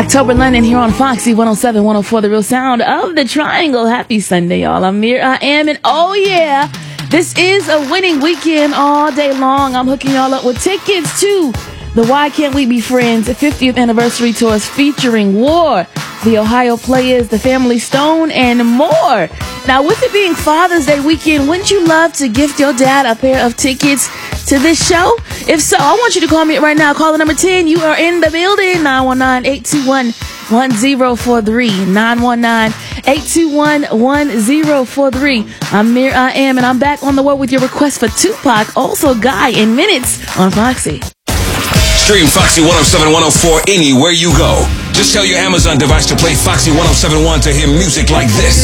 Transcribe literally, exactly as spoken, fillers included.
October London here on Foxy one oh seven, one oh four, the real sound of the Triangle. Happy Sunday, y'all. I'm Mir I am, and oh yeah, this is a winning weekend all day long. I'm hooking y'all up with tickets to the Why Can't We Be Friends fiftieth anniversary tours featuring War, the Ohio Players, the Family Stone, and more. Now, with it being Father's Day weekend, wouldn't you love to gift your dad a pair of tickets to this show? If so, I want you to call me right now. Caller number ten, you are in the building. nine one nine, eight two one, one oh four three. nine one nine, eight two one, one oh four three. I'm Mir I am, and I'm back on the word with your request for Tupac, also Guy, in minutes on Foxy. Stream Foxy one oh seven, one oh four anywhere you go. Just tell your Amazon device to play Foxy one oh seven point one to hear music like this.